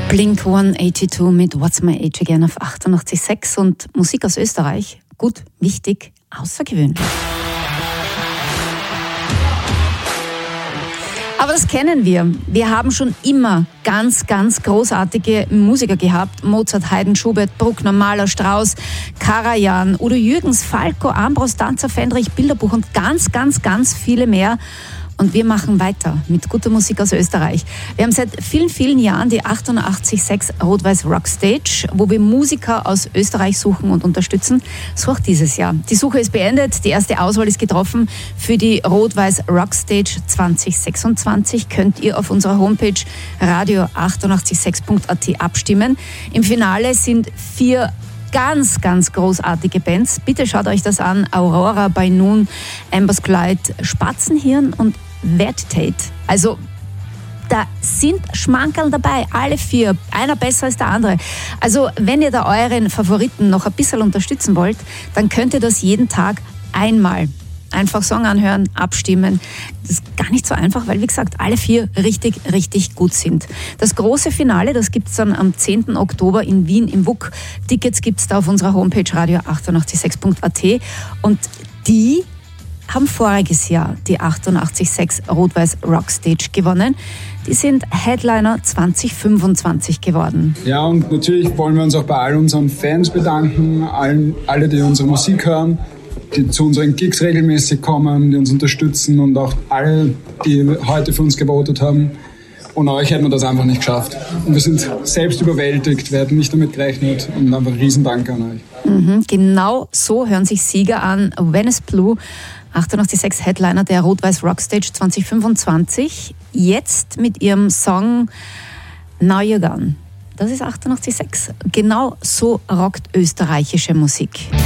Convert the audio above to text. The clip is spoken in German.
Blink 182 mit What's My Age Again auf 88,6 und Musik aus Österreich. Gut, wichtig, außergewöhnlich. Aber das kennen wir. Wir haben schon immer ganz, ganz großartige Musiker gehabt. Mozart, Haydn, Schubert, Bruckner, Mahler, Strauss, Karajan, Udo Jürgens, Falco, Ambros, Danzer, Fendrich, Bilderbuch und ganz, ganz, ganz viele mehr. Und wir machen weiter mit guter Musik aus Österreich. Wir haben seit vielen, vielen Jahren die 88,6 Rot-Weiß Rockstage, wo wir Musiker aus Österreich suchen und unterstützen. So auch dieses Jahr. Die Suche ist beendet, die erste Auswahl ist getroffen. Für die Rot-Weiß Rockstage 2026 könnt ihr auf unserer Homepage radio886.at abstimmen. Im Finale sind 4 ganz, ganz großartige Bands. Bitte schaut euch das an. Aurora, By Noon, Ambers Glide, Spatzenhirn und Vertitate. Also da sind Schmankerl dabei, alle 4. Einer besser als der andere. Also wenn ihr da euren Favoriten noch ein bisschen unterstützen wollt, dann könnt ihr das jeden Tag einmal. Einfach Song anhören, abstimmen. Das ist gar nicht so einfach, weil, wie gesagt, alle 4 richtig, richtig gut sind. Das große Finale, das gibt es dann am 10. Oktober in Wien im WUK. Tickets gibt es da auf unserer Homepage radio886.at. Und die haben voriges Jahr die 88,6 Rot-Weiß Rockstage gewonnen. Die sind Headliner 2025 geworden. Ja, und natürlich wollen wir uns auch bei all unseren Fans bedanken, alle, die unsere Musik hören, die zu unseren Gigs regelmäßig kommen, die uns unterstützen und auch alle, die heute für uns gewotet haben. Ohne euch hätten wir das einfach nicht geschafft. Und wir sind selbst überwältigt, wir hätten nicht damit gerechnet und einfach ein Riesendank an euch. Genau so hören sich Sieger an. Venice Blue, 88,6 Headliner der Rot-Weiß Rockstage 2025. Jetzt mit ihrem Song Now You're Gone. Das ist 88,6. Genau so rockt österreichische Musik.